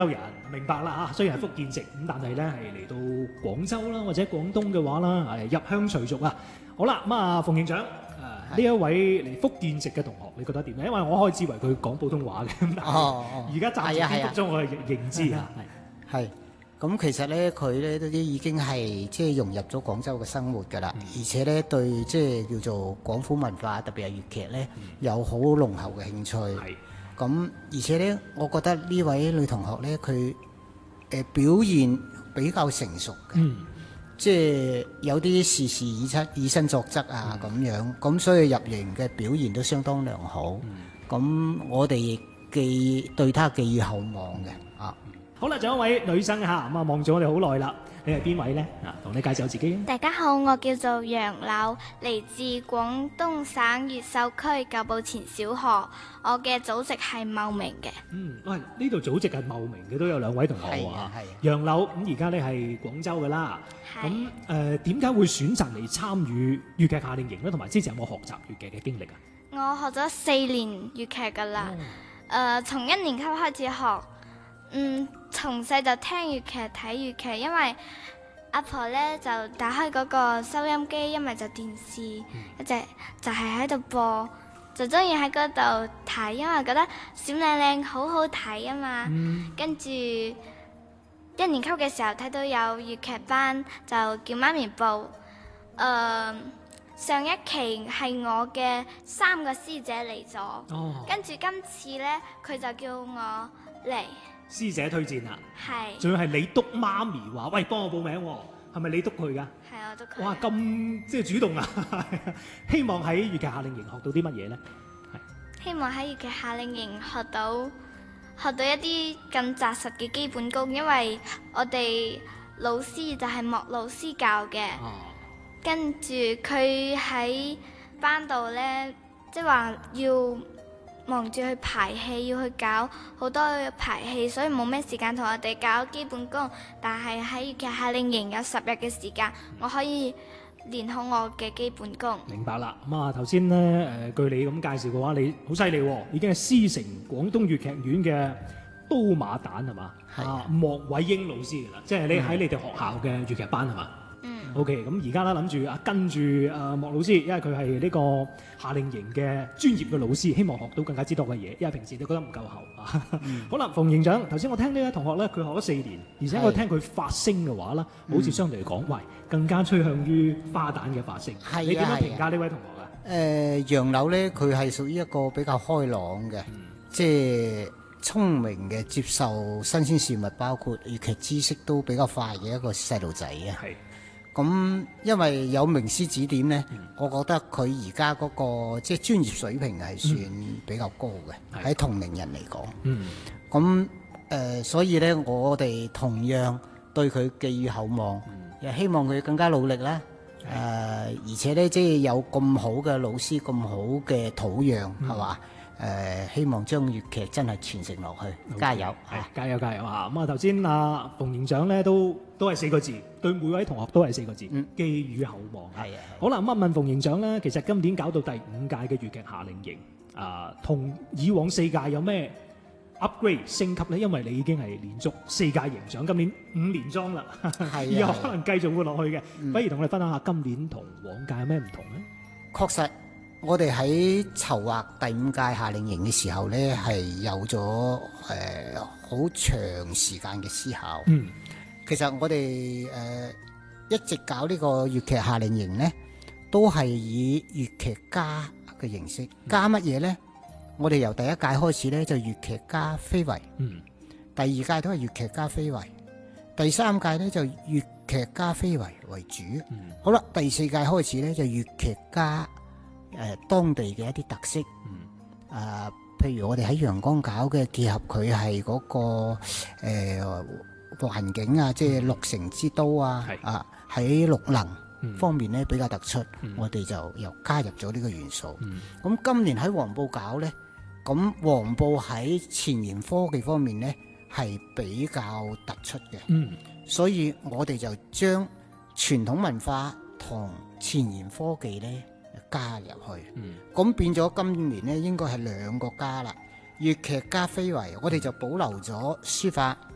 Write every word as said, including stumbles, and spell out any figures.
州人明白啦嚇，雖然係福建籍咁，但係咧係嚟到廣州啦或者廣東嘅話啦，係入鄉隨俗啊。好啦，咁啊，馮營長，誒呢一位嚟福建籍嘅同學，你覺得點咧？因為我開始以為佢講普通話嘅，咁但係而家暫時顛覆咗我嘅認知啊。 係，咁其實咧佢咧都已經係即係融入咗廣州嘅生活㗎啦， 嗯、 而且咧對即係叫做廣府文化，特別係粵劇咧，嗯、有好濃厚嘅興趣。係。咁而且咧，我覺得呢位女同學咧，佢誒表現比較成熟嘅，嗯、即係有啲事事以出以身作則啊咁、嗯、樣，咁所以入營嘅表現都相當良好。咁、嗯、我哋亦寄對她寄予厚望嘅啊。 好啦，仲有一位女生嚇，咁啊望咗我哋好耐啦。你係邊位呢？啊，同你介紹自己。 大家好，我叫做楊柳，嚟自廣東省越秀區舊埗前小學。我嘅祖籍係茂名嘅。 嗯，喂，呢度祖籍係茂名嘅都有兩位同學喎。 係啊，係啊。 楊柳，咁而家你係廣州嘅啦。咁誒點解會選擇嚟參與粵劇夏令營咧？同埋之前有冇學習粵劇嘅經歷啊？ 我學咗四年粵劇㗎啦。誒、哦呃，從一年級開始學。嗯，從細就聽粵劇睇粵劇，因為阿婆咧就打開嗰個收音機，因為就電視、嗯、一直就係喺度播，就中意喺嗰度睇，因為覺得閃靚靚好好睇啊嘛。嗯、跟住一年級嘅時候睇到有粵劇班，就叫媽咪報。誒、呃，上一期係我嘅三個師姐嚟咗，哦、跟住今次咧佢就叫我嚟。 師姐推薦啊， 係， 仲要係你督媽咪話，喂，幫我報名喎，係咪你督佢㗎？ 係我督佢。 哇，咁即係主動啊！希望喺粵劇夏令營學到啲乜嘢咧？係希望喺粵劇夏令營學到學到一啲更紮實嘅基本功，因為我哋老師就係莫老師教嘅，哦、跟住佢喺班度咧，即係話要忙住去排戲，要去搞好多排戲，所以冇咩時間同我哋搞基本功。但係喺粵劇夏令營有十日嘅時間，我可以練好我嘅基本功。 明白啦。咁啊頭先咧誒，據你咁介紹嘅話，你好犀利喎，已經係師承廣東粵劇院嘅刀馬旦係嘛？係啊，莫偉英老師㗎啦，即係你喺你哋學校嘅粵劇班係嘛？O.K. 咁而家咧諗住啊跟住啊莫老師，因為佢係呢個夏令營嘅專業嘅老師，希望學到更加之多嘅嘢，因為平時你覺得唔夠厚啊。嗯、好啦，馮營長，頭先我聽呢位同學咧，佢學咗四年，而且我聽佢發聲嘅話啦，好似相對嚟講，喂，更加趨向於花旦嘅發聲。係、啊、你點樣評價呢位同學啊？誒、 呃，楊柳咧，佢係屬於一個比較開朗嘅，嗯、即係聰明嘅，接受新鮮事物，包括粵劇知識都比較快嘅一個細路仔啊。係。咁因為有名師指點咧，嗯、我覺得佢而家嗰個即係專業水平係算比較高嘅，喺、嗯、同齡人嚟講。咁誒、嗯呃，所以咧，我哋同樣對佢寄予厚望，又、嗯、希望佢更加努力啦。誒、嗯呃，而且咧，即係有咁好嘅老師，咁好嘅土壤，係嘛、嗯？誒、呃，希望將粵劇真係傳承落去，加油！ 係、啊，加油加油啊！咁啊，頭先啊，馮營長咧都都係四個字，對每位同學都係四個字，嗯、寄予厚望。係啊，好啦，咁啊問馮營長咧，其實今年搞到第五屆嘅粵劇夏令營，啊，同以往四屆有咩 upgrade 升級咧？因為你已經係連續四屆營長，今年五連莊啦，係以後可能繼續會落去嘅。嗯、不如同我哋分享下今年同往屆有咩唔同咧？ 確實。我哋喺籌劃第五屆夏令營嘅時候咧，係有咗誒好長時間嘅思考。嗯，其實我哋誒、呃、一直搞呢個粵劇夏令營咧，都係以粵劇家嘅形式。加乜嘢咧？我哋由第一屆開始咧就粵劇家非遺。嗯，第二屆都係粵劇家非遺，第三屆咧就粵劇家非遺為主。嗯，好啦，第四屆開始咧就粵劇家。誒、呃、當地嘅一啲特色，嗯，啊、呃，譬如我哋喺陽江搞嘅，結合佢係嗰個誒、呃、環境啊，即係六城之都啊，係、嗯、啊，喺綠能方面咧比較突出，嗯、我哋就又加入咗呢個元素。咁、嗯、今年喺黃埔搞咧，咁黃埔喺前沿科技方面咧係比較突出嘅，嗯，所以我哋就將傳統文化同前沿科技咧加入去，咁、嗯、變咗今年咧應該係兩個加啦。粵劇加非遺，我哋就保留咗書法、